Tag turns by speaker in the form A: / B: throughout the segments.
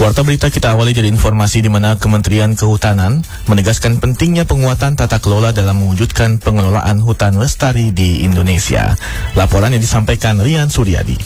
A: Warta berita kita awali dari informasi di mana Kementerian Kehutanan menegaskan pentingnya penguatan tata kelola dalam mewujudkan pengelolaan hutan lestari di Indonesia. Laporan yang disampaikan Rian Suryadi.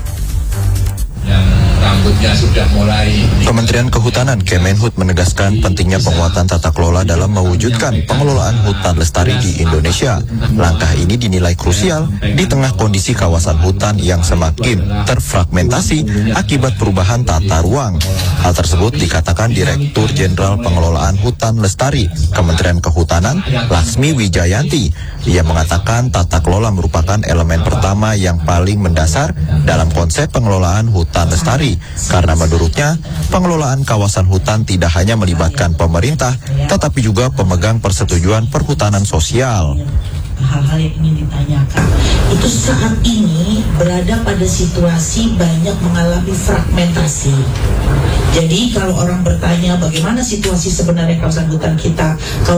B: Yang rambutnya sudah mulai.
C: Kementerian Kehutanan Kemenhut menegaskan pentingnya penguatan tata kelola dalam mewujudkan pengelolaan hutan lestari di Indonesia. Langkah ini dinilai krusial di tengah kondisi kawasan hutan yang semakin terfragmentasi akibat perubahan tata ruang. Hal tersebut dikatakan Direktur Jenderal Pengelolaan Hutan Lestari Kementerian Kehutanan Laksmi Wijayanti. Ia mengatakan tata kelola merupakan elemen pertama yang paling mendasar dalam konsep pengelolaan hutan lestari, karena menurutnya pengelolaan kawasan hutan tidak hanya melibatkan pemerintah, tetapi juga pemegang persetujuan perhutanan sosial.
D: Hal-hal yang ingin ditanyakan itu saat ini berada pada situasi banyak mengalami fragmentasi. Jadi kalau orang bertanya bagaimana situasi sebenarnya kawasan hutan kita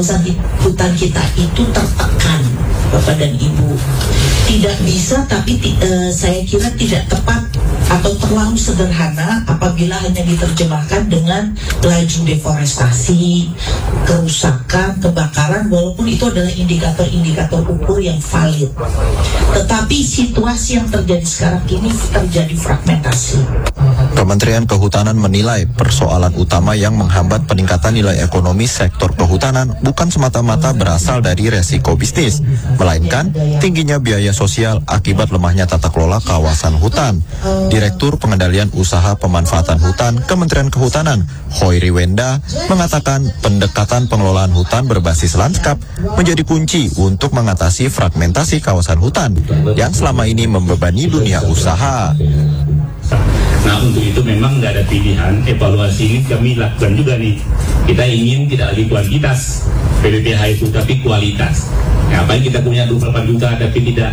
D: itu tertekan, Bapak dan Ibu. Tidak bisa, tapi saya kira tidak tepat atau terlalu sederhana apabila hanya diterjemahkan dengan laju deforestasi, kerusakan, kebakaran, walaupun itu adalah indikator-indikator ukur yang valid. Tetapi situasi yang terjadi sekarang ini terjadi fragmentasi.
C: Kementerian Kehutanan menilai persoalan utama yang menghambat peningkatan nilai ekonomi sektor kehutanan bukan semata-mata berasal dari resiko bisnis, melainkan tingginya biaya sosial akibat lemahnya tata kelola kawasan hutan. Direktur Pengendalian Usaha Pemanfaatan Hutan Kementerian Kehutanan, Hoiri Wenda, mengatakan pendekatan pengelolaan hutan berbasis lanskap menjadi kunci untuk mengatasi fragmentasi kawasan hutan yang selama ini membebani dunia usaha.
E: Nah, untuk itu memang nggak ada pilihan. Evaluasi ini kami lakukan juga nih. Kita ingin tidak lagi kuantitas PBPH itu, tapi kualitas. Nah, apa yang kita punya 28 juta tapi tidak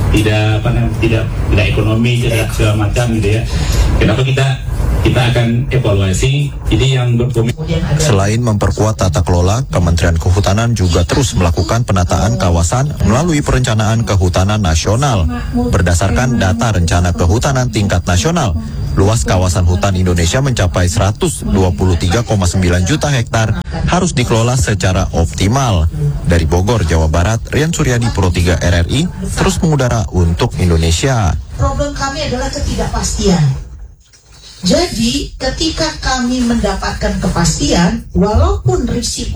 E: ekonomi, tidak segala macam gitu ya. Kenapa kita akan evaluasi ini yang berkomitmen.
C: Selain memperkuat tata kelola, Kementerian Kehutanan juga terus melakukan penataan kawasan melalui perencanaan kehutanan nasional. Berdasarkan data rencana kehutanan tingkat nasional, luas kawasan hutan Indonesia mencapai 123,9 juta hektar harus dikelola secara optimal. Dari Bogor, Jawa Barat, Rian Suryadi, Pro 3 RRI, terus mengudara untuk Indonesia.
D: Problem kami adalah ketidakpastian. Jadi ketika kami mendapatkan kepastian, walaupun risiko